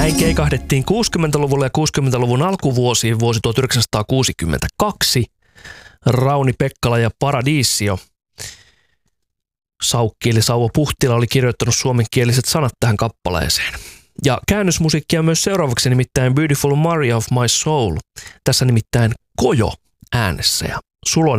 Näin keikahdettiin 60-luvulla ja 60-luvun alkuvuosiin vuosi 1962. Rauni Pekkala ja Paradiisio. Saukki eli Sauvo Puhtila oli kirjoittanut suomenkieliset sanat tähän kappaleeseen. Ja käännösmusiikkia myös seuraavaksi, nimittäin Beautiful Maria of My Soul. Tässä nimittäin Kojo äänessä ja Sulonen